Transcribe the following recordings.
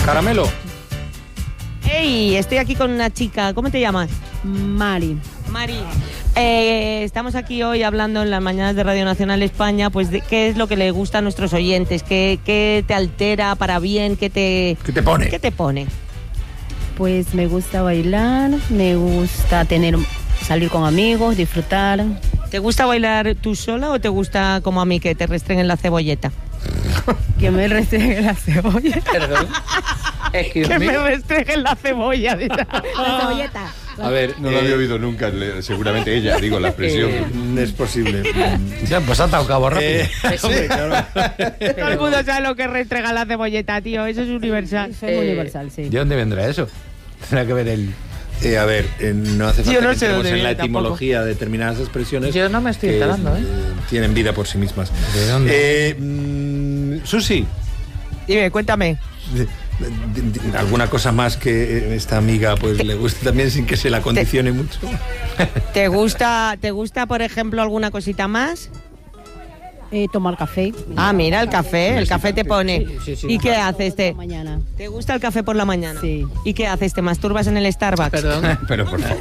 Caramelo. Hey, estoy aquí con una chica. ¿Cómo te llamas? Mari. Estamos aquí hoy hablando en las mañanas de Radio Nacional España, pues de qué es lo que le gusta a nuestros oyentes, qué te altera para bien, qué te pone. ¿Qué te pone? Pues me gusta bailar, me gusta salir con amigos, disfrutar. ¿Te gusta bailar tú sola o te gusta como a mí que te restringen la cebolleta? Que me restringen la cebolla. Perdón. Que me restringen la cebolla. La cebolleta. A ver, no lo había oído nunca, seguramente ella, digo, la expresión. Es posible. Ya, pues ha atado cabo rápido. Hombre, claro. Todo el mundo sabe lo que restrega la cebolleta, tío. Eso es universal. Eso es universal, sí. ¿De dónde vendrá eso? Tendrá que ver el... A ver, no hace falta Yo no que sé entremos dónde en la viene etimología de determinadas expresiones. Yo no me estoy que, enterando, tienen vida por sí mismas. ¿De dónde? Susi, Dime, cuéntame. alguna cosa más que esta amiga pues le guste también sin que se la condicione mucho. ¿Te gusta, por ejemplo, alguna cosita más? Tomar café. Ah, mira, el café te pone. Sí. ¿Y qué haces? Por la mañana. ¿Te gusta el café por la mañana? Sí. ¿Y qué haces? ¿Te masturbas en el Starbucks? Perdón. Pero por favor.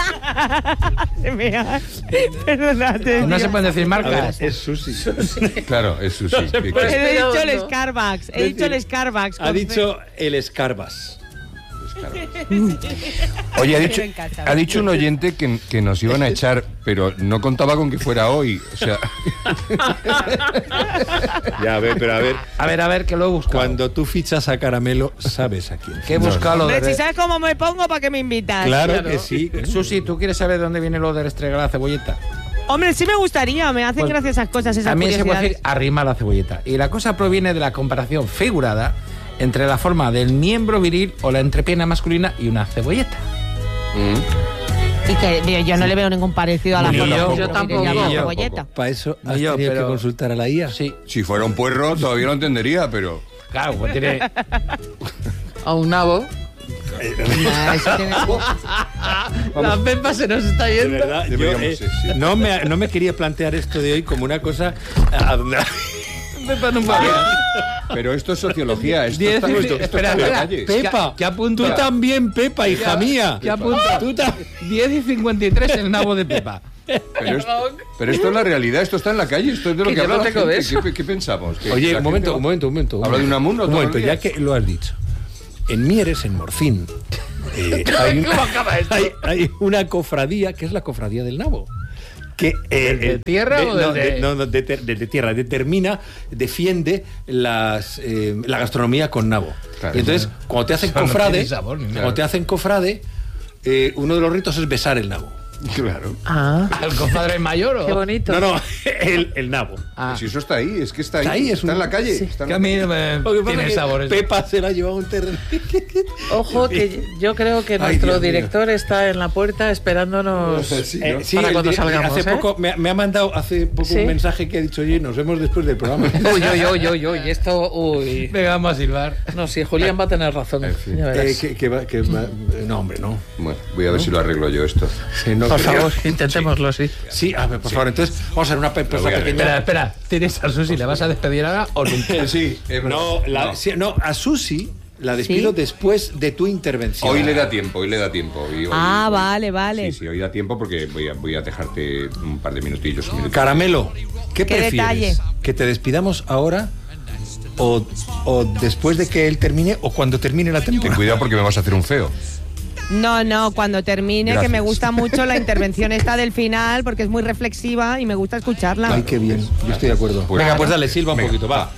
Perdónate. No se pueden decir A ver, marcas. es Susi. Claro, es Susi. He dicho el Starbucks. He dicho el Starbucks. Ha dicho el Escarbas. Oye, ha Me dicho un oyente que nos iban a echar, pero no contaba con que fuera hoy. O sea, Ya, a ver, pero a ver. A ver, que lo he buscado. Cuando tú fichas a Caramelo, sabes a quién. Que he buscado lo Hombre, de... si sabes cómo me pongo, ¿para qué me invitas? Claro que sí. Susi, ¿tú quieres saber de dónde viene lo de restregar la cebolleta? Hombre, sí me gustaría. Me hacen Pues, gracia esas cosas, esas También se puede curiosidades. decir arrima la cebolleta. Y la cosa proviene de la comparación figurada entre la forma del miembro viril o la entrepierna masculina y una cebolleta. Y que yo no le veo ningún parecido a la Ni forma yo, de yo tampoco. la Ni yo. cebolleta. Para eso No, has yo, tenido pero- que consultar a la IA. Sí, si fuera un puerro todavía lo entendería, pero... claro, pues tiene... A un nabo. Ah, eso tiene- La pepa se nos está De yendo. verdad, yo, Deberíamos, sí. no me quería plantear esto de hoy como una cosa Pepa no va. Pero esto es sociología, esto Diez- está, esto espera, está en la espera. calle. Pepa, ¿Qué apunto? tú también, Pepa, hija mía. ¿Qué apunta? Tú 10 y 53 el nabo de Pepa. Pero esto es la realidad, esto está en la calle, esto es de lo Que que yo habla no la tengo gente. eso. ¿Qué pensamos? ¿Que Oye, la un momento. ¿Habla de un mundo Un todos momento, los ya días? que lo has dicho. En Mieres, en Morcín, hay una cofradía que es la cofradía del nabo. Que, ¿De tierra o desde...? no, desde tierra. Defiende la gastronomía con nabo. Claro. Y entonces, cuando te hacen Eso no cofrade, tiene sabor ni nada. uno de los ritos es besar el nabo. Claro. Ah, ¿Al compadre mayor o...? qué bonito. No, el nabo. Ah, Si eso está ahí, es que está Está ahí, ahí, es está un- en la calle. sí. está en que la a mí calle. no me Lo que pasa tiene es que sabor. eso. Pepa se la ha llevado a un terreno. Ojo, que yo creo que Ay, nuestro Dios mío. director está en la puerta esperándonos. Sí, ¿no? Sí, Para cuando el- salgamos, hace ¿eh? poco me ha mandado hace poco ¿Sí? un mensaje que ha dicho, oye, nos vemos después del programa. Uy, esto, uy. Venga, vamos a silbar. No, sí, Julián va a tener razón. En fin. Ya verás. No, hombre, no. Bueno, voy a ver si lo arreglo yo esto. Sí, no Por creo. favor, intentémoslo, sí. Sí, a ver, por favor, entonces vamos a hacer una pausa voy a pequeña. Espera, ¿tienes a Susi? ¿Le vas a despedir ahora o nunca? Sí, No, a Susi la despido ¿Sí? después de tu intervención. Hoy le da tiempo. Y hoy- Vale. Sí, hoy da tiempo porque voy a dejarte un par de minutillos. Caramelo, ¿qué prefieres? detalle. ¿Que te despidamos ahora o después de que él termine o cuando termine la Ten temporada? cuidado porque me vas a hacer un feo. No, cuando termine, Gracias. que me gusta mucho la intervención esta del final, porque es muy reflexiva y me gusta escucharla. Ay, qué bien, yo estoy de acuerdo. Pues- Venga, pues dale, silba un Venga, poquito, va.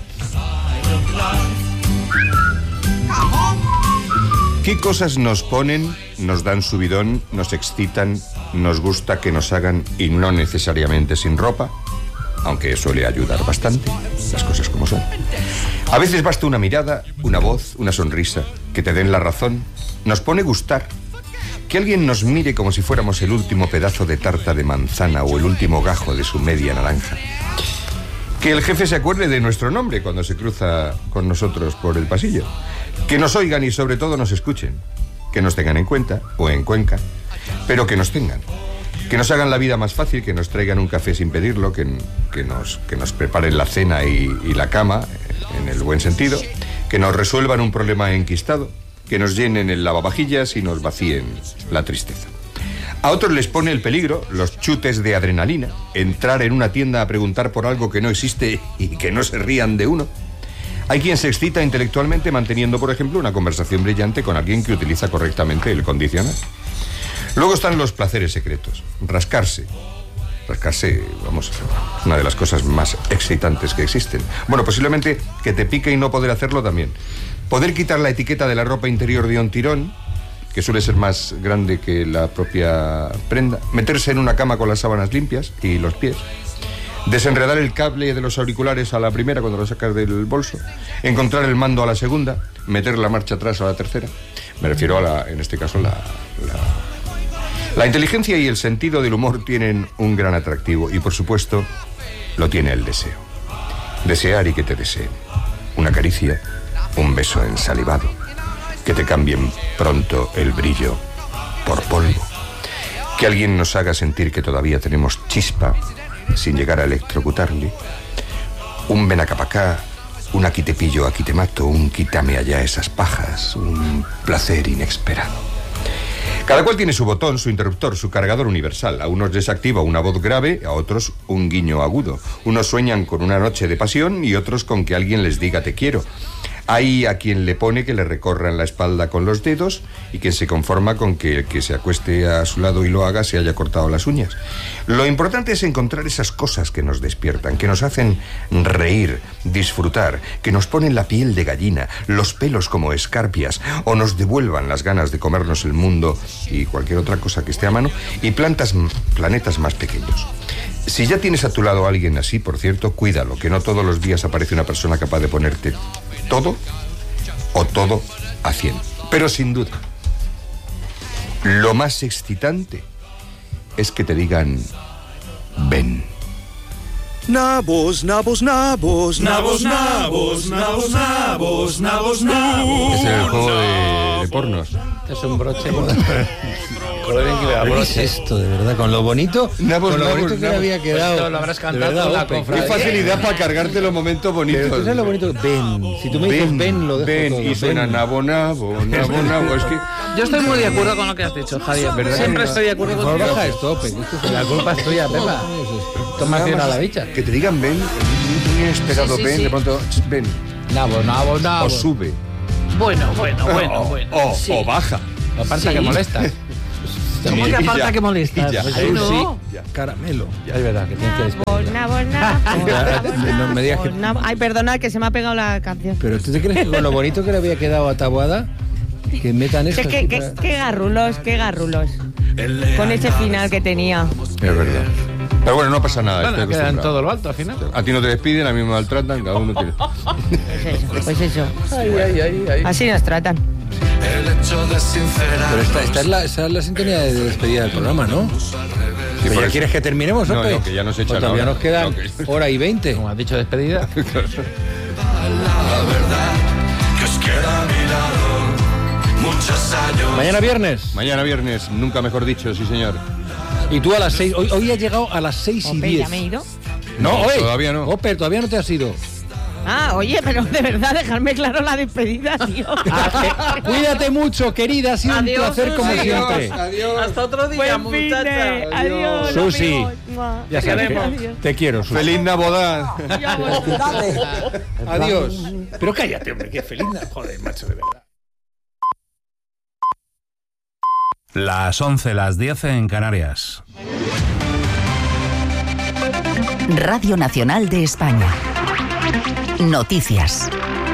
¿Qué cosas nos ponen, nos dan subidón, nos excitan, nos gusta que nos hagan y no necesariamente sin ropa? Aunque suele ayudar bastante, las cosas como son. A veces basta una mirada, una voz, una sonrisa, que te den la razón. Nos pone gustar. Que alguien nos mire como si fuéramos el último pedazo de tarta de manzana o el último gajo de su media naranja. Que el jefe se acuerde de nuestro nombre cuando se cruza con nosotros por el pasillo. Que nos oigan y sobre todo nos escuchen. Que nos tengan en cuenta o en Cuenca, pero que nos tengan. Que nos hagan la vida más fácil, que nos traigan un café sin pedirlo, que nos preparen la cena y la cama, en el buen sentido. que nos resuelvan un problema enquistado, que nos llenen el lavavajillas y nos vacíen la tristeza. A otros les pone el peligro, los chutes de adrenalina, entrar en una tienda a preguntar por algo que no existe y que no se rían de uno. Hay quien se excita intelectualmente manteniendo, por ejemplo, una conversación brillante con alguien que utiliza correctamente el condicional. Luego están los placeres secretos. Rascarse, vamos, es una de las cosas más excitantes que existen. Bueno, posiblemente que te pique y no poder hacerlo también. Poder quitar la etiqueta de la ropa interior de un tirón, que suele ser más grande que la propia prenda. Meterse en una cama con las sábanas limpias y los pies. Desenredar el cable de los auriculares a la primera cuando lo sacas del bolso. Encontrar el mando a la segunda. Meter la marcha atrás a la tercera. Me refiero a en este caso, la inteligencia y el sentido del humor tienen un gran atractivo y, por supuesto, lo tiene el deseo. Desear y que te deseen. Una caricia, un beso ensalivado, que te cambien pronto el brillo por polvo, que alguien nos haga sentir que todavía tenemos chispa sin llegar a electrocutarle, un ven acá pa' acá, un aquí te pillo, aquí te mato, un quítame allá esas pajas, un placer inesperado. Cada cual tiene su botón, su interruptor, su cargador universal. A unos les activa una voz grave, a otros un guiño agudo. Unos sueñan con una noche de pasión y otros con que alguien les diga te quiero. Hay a quien le pone que le recorran la espalda con los dedos y quien se conforma con que el que se acueste a su lado y lo haga se haya cortado las uñas. Lo importante es encontrar esas cosas que nos despiertan, que nos hacen reír, disfrutar, que nos ponen la piel de gallina, los pelos como escarpias o nos devuelvan las ganas de comernos el mundo y cualquier otra cosa que esté a mano y planetas más pequeños. Si ya tienes a tu lado a alguien así, por cierto, cuídalo, que no todos los días aparece una persona capaz de ponerte todo o todo a 100. Pero sin duda, lo más excitante es que te digan ven. Nabos, nabos, nabos, nabos, nabos, nabos, nabos, nabos, nabos. Es el juego de pornos. Es un broche. ¿Qué es esto, de verdad? Con lo bonito, Nabos, con lo nabos, bonito que nabos. había quedado. Esto lo habrás De cantado verdad, en la Ope, cofradía. Qué facilidad para cargarte los momentos bonitos. Pero tú sabes lo bonito. Ven. Si tú me dices ven, lo dejo ven, todo. y suena Ven. nabo, nabo, nabo, nabo. Es que Yo estoy muy de acuerdo con lo que has dicho, Javier. ¿Verdad Siempre que no? estoy de acuerdo No contigo. baja esto, Ope. La culpa es tuya, Pepa. Toma acción a la dicha. que te digan ven, un inesperado Sí, sí, ven, sí. de pronto ven, Nabo. o sube, Bueno. o baja. Aparta Sí. que molesta. ¿Cómo que Y aparta ya, que molesta? y ya. Ay, no. Caramelo. Ya es verdad que tienes que despedir. No me digas que... Ay, perdona, que se me ha pegado la canción. Pero ¿tú te crees que con lo bonito que le había quedado a Taboada, que metan esto? Qué garrulos. Con ese final que tenía. Es verdad. Pero bueno, no pasa nada. Bueno, estoy queda en acostumbrado. todo lo alto al final. A ti no te despiden, a mí me maltratan, cada uno tiene. Pues eso. Ay. Así nos tratan. Pero esta es la sintonía de despedida del programa, ¿no? Pero por ya eso. ¿quieres que terminemos, No, Ope? no, que ya nos echan Pues todavía ahora. nos quedan No, que- hora y 20. Como has dicho, despedida. Mañana viernes. Mañana viernes, nunca mejor dicho, sí señor. Y tú a las 6. Hoy has llegado a las 6:10. Ope, ya me he ido. No, hoy. Todavía no. Ope, todavía no te has ido. Ah, oye, pero de verdad, dejarme claro la despedida, tío. Cuídate mucho, querida. Ha sido Adiós, un placer como Susi. siempre. Hasta otro día, Buen fin muchacha. de... Adiós. Susi. amigos. Mua. Ya sabes que queremos. te quiero, Susi. ¡Feliz Navidad! Adiós. Pero cállate, hombre, que feliz. Joder, macho, de verdad. Las 11, las 10 en Canarias. Radio Nacional de España. Noticias.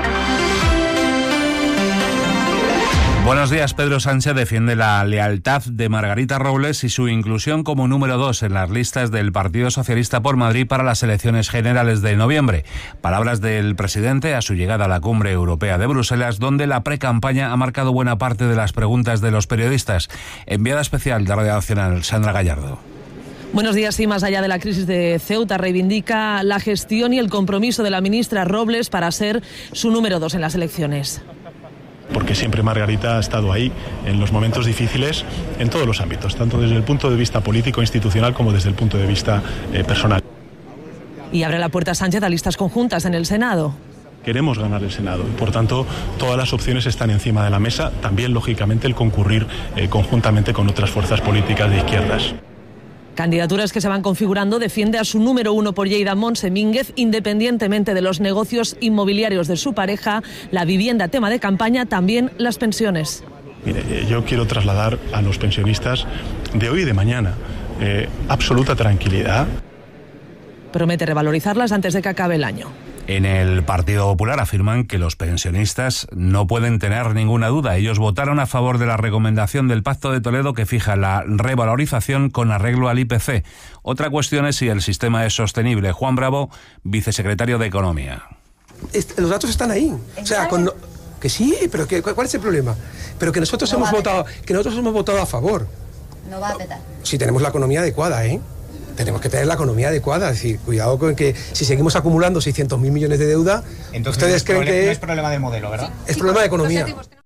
Buenos días. Pedro Sánchez defiende la lealtad de Margarita Robles y su inclusión como número 2 en las listas del Partido Socialista por Madrid para las elecciones generales de noviembre. Palabras del presidente a su llegada a la Cumbre Europea de Bruselas, donde la precampaña ha marcado buena parte de las preguntas de los periodistas. Enviada especial de Radio Nacional, Sandra Gallardo. Buenos días. Y más allá de la crisis de Ceuta, reivindica la gestión y el compromiso de la ministra Robles para ser su número 2 en las elecciones. Porque siempre Margarita ha estado ahí en los momentos difíciles en todos los ámbitos, tanto desde el punto de vista político, institucional, como desde el punto de vista personal. Y abre la puerta Sánchez a listas conjuntas en el Senado. queremos ganar el Senado. Y por tanto, todas las opciones están encima de la mesa, también lógicamente el concurrir conjuntamente con otras fuerzas políticas de izquierdas. Candidaturas que se van configurando. Defiende a su número 1 por Lleida, Montse Mínguez, independientemente de los negocios inmobiliarios de su pareja, la vivienda tema de campaña, también las pensiones. Mire, yo quiero trasladar a los pensionistas de hoy y de mañana absoluta tranquilidad. Promete revalorizarlas antes de que acabe el año. En el Partido Popular afirman que los pensionistas no pueden tener ninguna duda. Ellos votaron a favor de la recomendación del Pacto de Toledo que fija la revalorización con arreglo al IPC. Otra cuestión es si el sistema es sostenible. Juan Bravo, vicesecretario de Economía. Los datos están ahí. O sea, que sí, pero ¿cuál es el problema? Pero que nosotros hemos votado a favor. No va a petar. Si tenemos la economía adecuada, Tenemos que tener la economía adecuada, es decir, cuidado con que si seguimos acumulando 600.000 millones de deuda, entonces ustedes creen que no es problema de modelo, ¿verdad? Es problema de economía.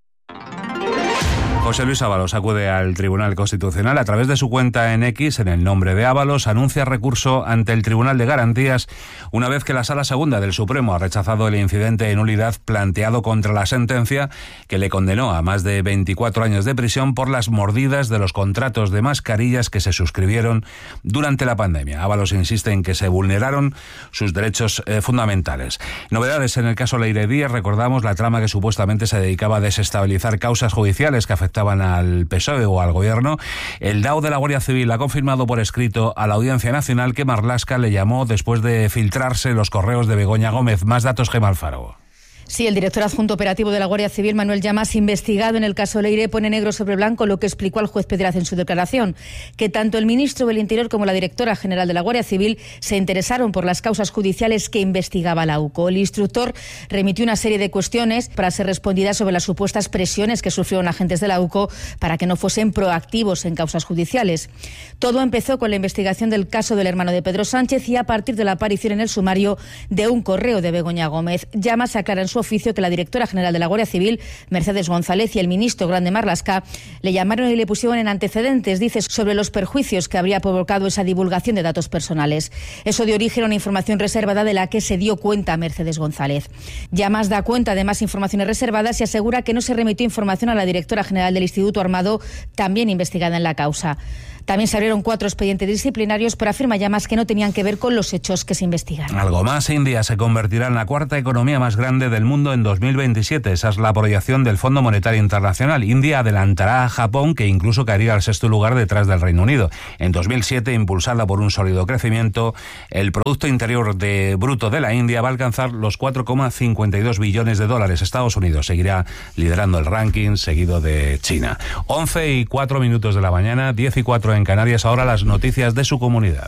José Luis Ábalos acude al Tribunal Constitucional. A través de su cuenta en X, en el nombre de Ábalos, anuncia recurso ante el Tribunal de Garantías una vez que la Sala Segunda del Supremo ha rechazado el incidente de nulidad planteado contra la sentencia que le condenó a más de 24 años de prisión por las mordidas de los contratos de mascarillas que se suscribieron durante la pandemia. Ábalos insiste en que se vulneraron sus derechos fundamentales. Novedades en el caso Leire Díez. Recordamos la trama que supuestamente se dedicaba a desestabilizar causas judiciales que afectaban al PSOE o al Gobierno. El DAO de la Guardia Civil ha confirmado por escrito a la Audiencia Nacional que Marlaska le llamó después de filtrarse los correos de Begoña Gómez. Más datos, Gemma Alfaro. Sí, el director adjunto operativo de la Guardia Civil, Manuel Llamas, investigado en el caso Leire, pone negro sobre blanco lo que explicó al juez Pedraz en su declaración, que tanto el ministro del Interior como la directora general de la Guardia Civil se interesaron por las causas judiciales que investigaba la UCO. El instructor remitió una serie de cuestiones para ser respondidas sobre las supuestas presiones que sufrieron agentes de la UCO para que no fuesen proactivos en causas judiciales. Todo empezó con la investigación del caso del hermano de Pedro Sánchez y a partir de la aparición en el sumario de un correo de Begoña Gómez. Llamas aclara en su oficio que la directora general de la Guardia Civil, Mercedes González, y el ministro Grande Marlaska le llamaron y le pusieron en antecedentes, dice, sobre los perjuicios que habría provocado esa divulgación de datos personales. Eso dio origen a una información reservada de la que se dio cuenta Mercedes González. Llamas da cuenta de más informaciones reservadas y asegura que no se remitió información a la directora general del Instituto Armado, también investigada en la causa. También se abrieron 4 expedientes disciplinarios, pero afirma Llamas que no tenían que ver con los hechos que se investigan. Algo más, India se convertirá en la 4ª economía más grande del mundo en 2027. Esa es la proyección del Fondo Monetario Internacional. India adelantará a Japón, que incluso caería al 6º lugar detrás del Reino Unido. En 2007, impulsada por un sólido crecimiento, el Producto Interior Bruto de la India va a alcanzar los 4,52 billones de dólares. Estados Unidos seguirá liderando el ranking, seguido de China. 11:04 de la mañana, 10:04 en Canarias. Ahora las noticias de su comunidad.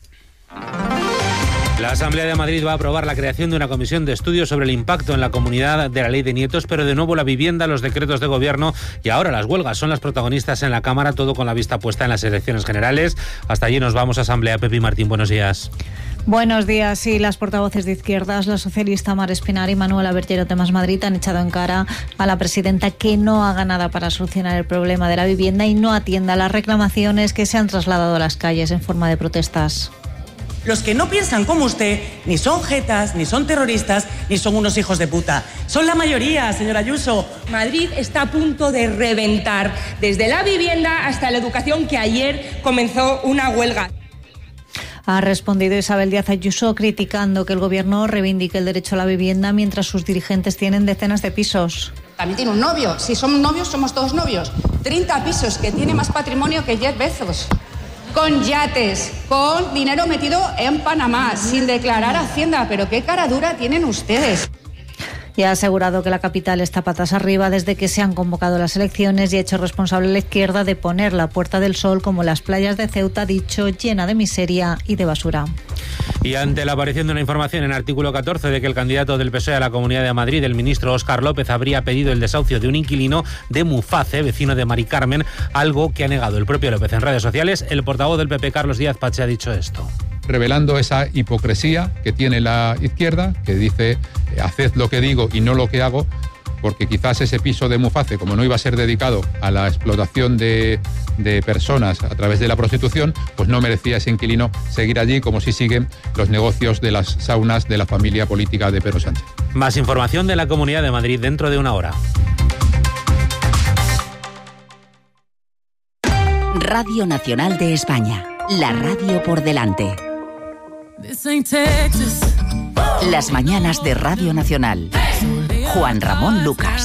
La Asamblea de Madrid va a aprobar la creación de una comisión de estudio sobre el impacto en la comunidad de la ley de nietos, pero de nuevo la vivienda, los decretos de gobierno y ahora las huelgas son las protagonistas en la Cámara, todo con la vista puesta en las elecciones generales. Hasta allí nos vamos. Asamblea. Pepi Martín, buenos días. Buenos días. Sí, las portavoces de izquierdas, la socialista Mar Espinar y Manuela Bergero de Más Madrid, han echado en cara a la presidenta que no haga nada para solucionar el problema de la vivienda y no atienda las reclamaciones que se han trasladado a las calles en forma de protestas. Los que no piensan como usted ni son jetas, ni son terroristas, ni son unos hijos de puta. Son la mayoría, señora Ayuso. Madrid está a punto de reventar, desde la vivienda hasta la educación, que ayer comenzó una huelga. Ha respondido Isabel Díaz Ayuso criticando que el gobierno reivindique el derecho a la vivienda mientras sus dirigentes tienen decenas de pisos. También tiene un novio. Si somos novios, somos todos novios. 30 pisos, que tiene más patrimonio que Jeff Bezos. Con yates, con dinero metido en Panamá, sin declarar Hacienda. Pero qué cara dura tienen ustedes. Y ha asegurado que la capital está patas arriba desde que se han convocado las elecciones y ha hecho responsable a la izquierda de poner la Puerta del Sol como las playas de Ceuta, dicho, llena de miseria y de basura. Y ante la aparición de una información en artículo 14 de que el candidato del PSOE a la Comunidad de Madrid, el ministro Óscar López, habría pedido el desahucio de un inquilino de Muface, vecino de Mari Carmen, algo que ha negado el propio López en redes sociales, el portavoz del PP, Carlos Díaz Pache, ha dicho esto. Revelando esa hipocresía que tiene la izquierda, que dice haced lo que digo y no lo que hago, porque quizás ese piso de Muface, como no iba a ser dedicado a la explotación de personas a través de la prostitución, pues no merecía ese inquilino seguir allí, como si siguen los negocios de las saunas de la familia política de Pedro Sánchez. Más información de la Comunidad de Madrid dentro de una hora. Radio Nacional de España, la radio por delante. Las mañanas de Radio Nacional. Juan Ramón Lucas.